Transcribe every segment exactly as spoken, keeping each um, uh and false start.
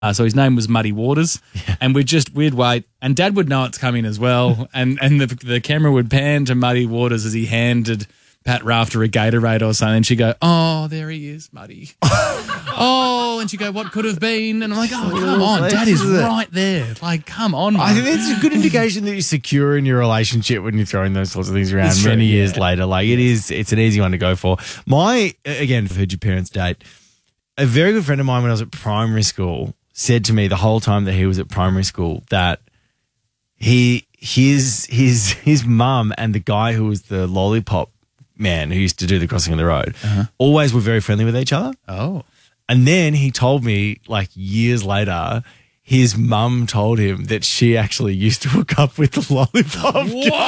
Uh, so his name was Muddy Waters, Yeah. and we'd just we'd wait, and Dad would know it's coming as well, and and the the camera would pan to Muddy Waters as he handed Pat Rafter a Gatorade or something. And she'd go, "Oh, there he is, Muddy." Oh, and she'd go, "What could have been?" And I'm like, "Oh, come on, Dad is right there. Like, come on, I Mum." think it's a good indication that you're secure in your relationship when you're throwing those sorts of things around It's true, many yeah. years later. Like it is, it's an easy one to go for. My, again, I've heard your parents date. A very good friend of mine when I was at primary school said to me the whole time that he was at primary school that he, his, his, his mum and the guy who was the lollipop man who used to do the crossing of the road Uh-huh. always were very friendly with each other. Oh, And then he told me, like years later, his mum told him that she actually used to hook up with the lollipop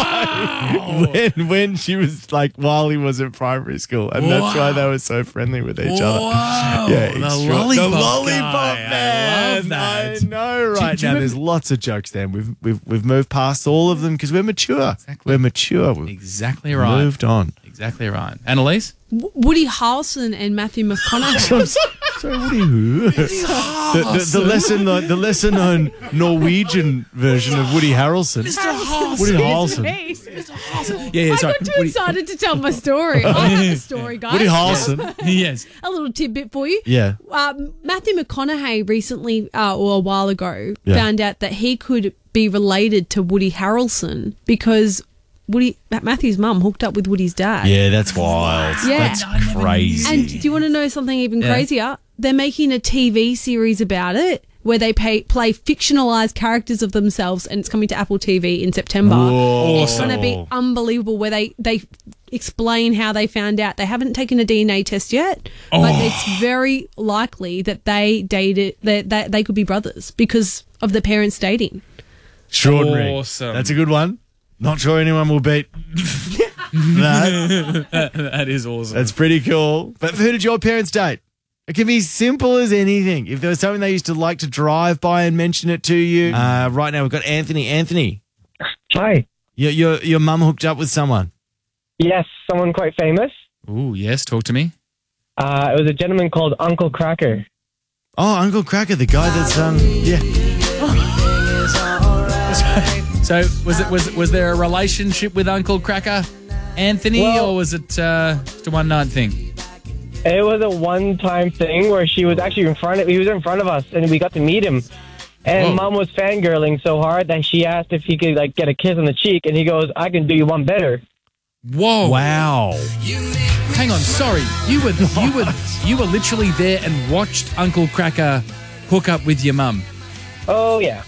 wow! guy when, when she was like, while he was in primary school. And that's why they were so friendly with each other. Whoa, Yeah, the extra- lollipop the lollipop guy. I man. love that. I know, right do you now. remember- There's lots of jokes there. We've we've we've moved past all of them because we're mature. Exactly. We're mature. We've Exactly right. moved on. Exactly right. Annalise? W- Woody Harrelson and Matthew McConaughey. Sorry, what are you? the, the, the lesson, the, the lesser known Norwegian version of Woody Harrelson. Woody Harrelson. Yeah, yeah, I sorry. got too Woody- excited to tell my story. I have a story, guys. Woody Harrelson. yes. A little tidbit for you. Yeah. Um, Matthew McConaughey recently, uh, or a while ago, Yeah. found out that he could be related to Woody Harrelson because Woody Matthew's mum hooked up with Woody's dad. Yeah, that's wild. Yeah. That's I never knew. crazy. And do you want to know something even Yeah. crazier? They're making a T V series about it where they pay, play fictionalized characters of themselves, and it's coming to Apple T V in September. Whoa. It's going to be unbelievable where they, they explain how they found out. They haven't taken a D N A test yet, but Oh. it's very likely that they dated, that they, they could be brothers because of the parents dating. Extraordinary. Awesome. That's a good one. Not sure anyone will beat that. That is awesome. That's pretty cool. But who did your parents date? It can be simple as anything. If there was something they used to like to drive by and mention it to you. Uh, right now we've got Anthony. Anthony, Hi. your your your mum hooked up with someone. Yes, someone quite famous. Ooh, yes. Talk to me. Uh, it was a gentleman called Uncle Cracker. Oh, Uncle Cracker, the guy that's um yeah. So was it was was there a relationship with Uncle Cracker, Anthony, Well- or was it uh, just a one night thing? It was a one-time thing where she was actually in front of he was in front of us, and we got to meet him. And Whoa. Mom was fangirling so hard that she asked if he could like get a kiss on the cheek, and he goes, "I can do you one better." Whoa! Wow. Hang on, sorry. You were you were you were literally there and watched Uncle Cracker hook up with your mum. Oh yeah.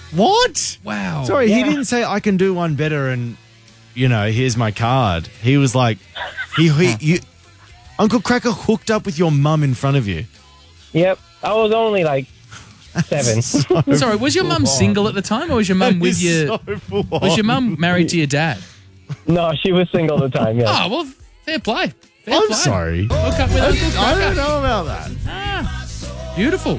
What? Wow. Sorry, he Yeah. didn't say I can do one better and you know, here's my card. He was like he, he you Uncle Cracker hooked up with your mum in front of you. Yep. I was only like seven. Sorry, was your mum single at the time, or was your mum with your So full was on. your mum married to your dad? No, she was single at the time. Yeah. Oh well, fair play. Fair I'm play. sorry. Hook up with Uncle I don't Cracker. know about that. Ah, beautiful.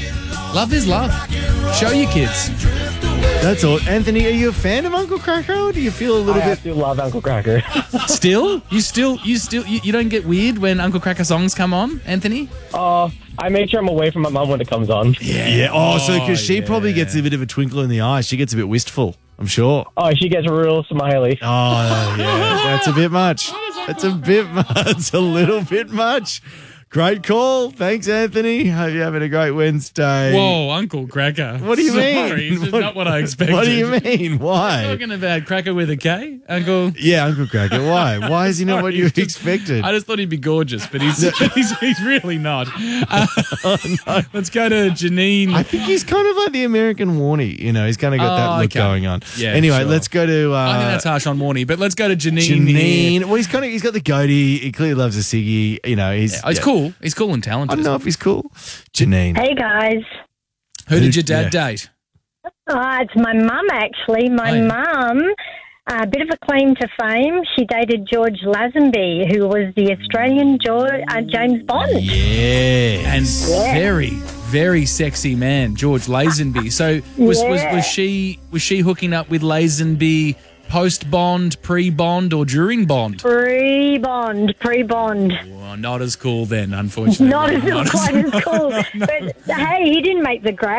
Love is love. Show your kids. That's all. Anthony, are you a fan of Uncle Cracker or do you feel a I little bit absolutely love Uncle Cracker. Still, you still, you still, you, you don't get weird when Uncle Cracker songs come on, Anthony? uh, I make sure I'm away from my mom when it comes on. Yeah. Oh, so because she yeah. probably gets a bit of a twinkle in the eye. She gets a bit wistful, I'm sure. Oh, she gets real smiley. Oh, yeah. That's a bit much. That's a bit much. That's a little bit much. Great call. Thanks, Anthony. Hope you're having a great Wednesday. Whoa, Uncle Cracker. What do you Sorry, mean? This is not what I expected. What do you mean? Why? Talking about Cracker with a K, Uncle. Yeah, Uncle Cracker. Why? Why is he not what you Sorry, expected? I just thought he'd be gorgeous, but he's he's, he's really not. Uh, Let's go to Janine. I think he's kind of like the American Warney. You know, he's kind of got Oh, that look okay. going on. Yeah, Anyway, sure. let's go to uh, I think that's harsh on Warney, but let's go to Janine. here. Janine. Well, he's kind of he's got the goatee. He clearly loves a ciggy. You know, he's Yeah, he's yeah. cool. He's cool and I talented. don't know if he's cool. Janine. Hey guys, Who did your dad Yeah. date? uh, it's my mum actually. My Oh, yeah. mum, a bit of a claim to fame. She dated George Lazenby, who was the Australian George, uh, James Bond. Yeah. And very, very sexy man, George Lazenby. So was, was Yeah. was she was she hooking up with Lazenby post Bond, pre Bond, or during Bond? Pre-Bond, pre-Bond. Well, not as cool then, unfortunately. Not as quite as cool. But hey, he didn't make the grade.